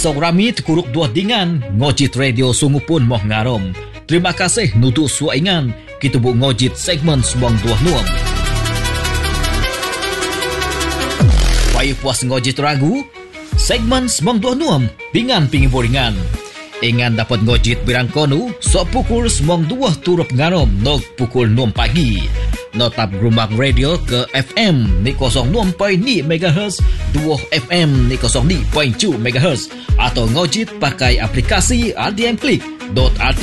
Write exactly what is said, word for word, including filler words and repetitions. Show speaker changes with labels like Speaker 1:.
Speaker 1: Pasok rami terkuruk dua dengan Ngojit Radio sungguh pun moh ngarom. Terima kasih nutuk suaingan kita bu ngojit segmen semang dua nuam. Payah puas ngojit ragu segmen semang dua nuam pingan pingi boringan. Ingan dapat ngojit birang konu sok pukul semang dua turup ngarom nog pukul enam pagi. Notap Gerumbang Radio ke F M ni kosong enam perpuluhan lima megahertz, dua F M ni kosong lima perpuluhan tujuh megahertz atau ngojit pakai aplikasi R D M Click dot R T